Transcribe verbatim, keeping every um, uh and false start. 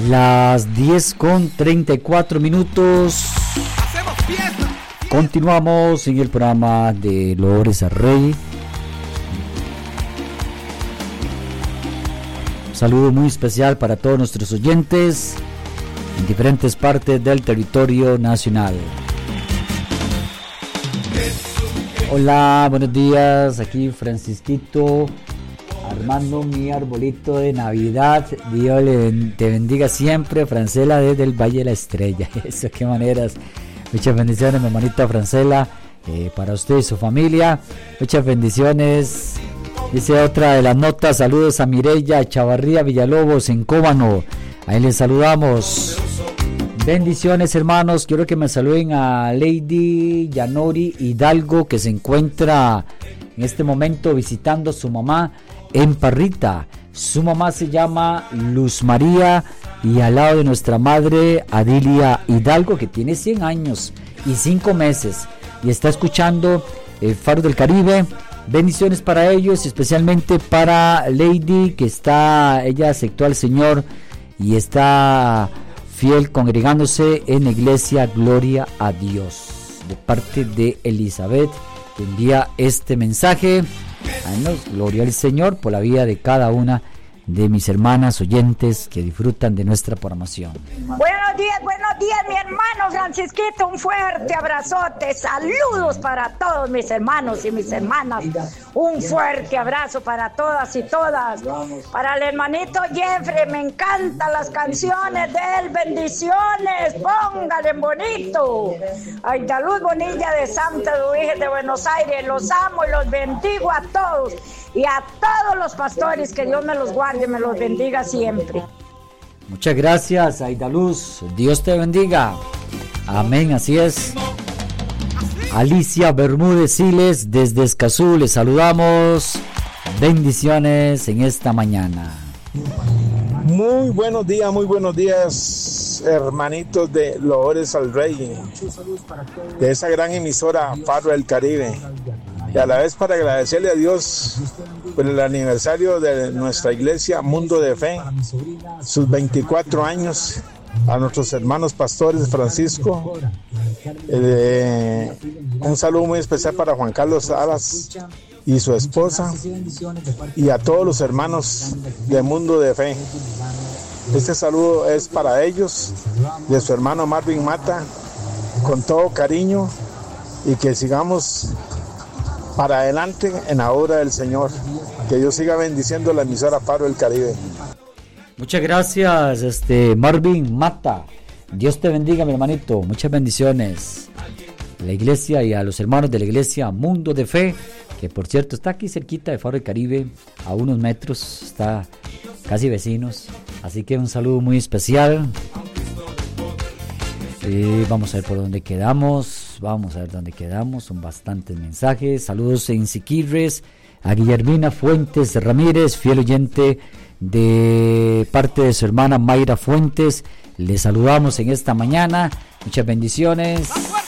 Las diez con treinta y cuatro minutos. Continuamos en el programa de Lores al Rey. Un saludo muy especial para todos nuestros oyentes en diferentes partes del territorio nacional. Hola, buenos días. Aquí Francisquito, armando mi arbolito de Navidad. Dios le, te bendiga siempre, Francela, desde el Valle de la Estrella. Eso, qué maneras. Muchas bendiciones, mi hermanita Francela, eh, para usted y su familia. Muchas bendiciones. Dice otra de las notas: saludos a Mireya Chavarría Villalobos en Cóbano. Ahí les saludamos. Bendiciones, hermanos. Quiero que me saluden a Lady Yanori Hidalgo, que se encuentra en este momento visitando a su mamá en Parrita. Su mamá se llama Luz María, y al lado de nuestra madre Adilia Hidalgo, que tiene cien años y cinco meses y está escuchando el Faro del Caribe. Bendiciones para ellos, especialmente para Lady, que está, ella aceptó al Señor y está fiel congregándose en la iglesia Gloria a Dios. De parte de Elizabeth, que envía este mensaje. Anos, gloria al Señor por la vida de cada una de mis hermanas oyentes que disfrutan de nuestra programación. Buenos días, buenos días, mi hermano Francisquito, un fuerte abrazote, saludos para todos mis hermanos y mis hermanas, un fuerte abrazo para todas y todas, para el hermanito Jeffrey, me encantan las canciones de él, bendiciones, póngale bonito, Aida Luz Bonilla de Santa Virgen de Buenos Aires, los amo y los bendigo a todos. Y a todos los pastores, que Dios me los guarde, me los bendiga siempre. Muchas gracias, Aida Luz. Dios te bendiga. Amén, así es. Alicia Bermúdez Siles desde Escazú, les saludamos. Bendiciones en esta mañana. Muy buenos días, muy buenos días, hermanitos de Lores al Rey, de esa gran emisora Faro del Caribe. Y a la vez para agradecerle a Dios por el aniversario de nuestra iglesia Mundo de Fe, sus veinticuatro años, a nuestros hermanos pastores Francisco, eh, un saludo muy especial para Juan Carlos Salas y su esposa, y a todos los hermanos de Mundo de Fe. Este saludo es para ellos, de su hermano Marvin Mata, con todo cariño, y que sigamos para adelante en la obra del Señor. Que Dios siga bendiciendo la emisora Faro del Caribe. Muchas gracias, este Marvin Mata. Dios te bendiga, mi hermanito. Muchas bendiciones a la iglesia y a los hermanos de la iglesia Mundo de Fe, que por cierto está aquí cerquita de Faro del Caribe, a unos metros, está casi vecinos. Así que un saludo muy especial. Eh, vamos a ver por dónde quedamos. Vamos a ver dónde quedamos. Son bastantes mensajes. Saludos en Siquirres a Guillermina Fuentes Ramírez, fiel oyente de parte de su hermana Mayra Fuentes. Les saludamos en esta mañana. Muchas bendiciones.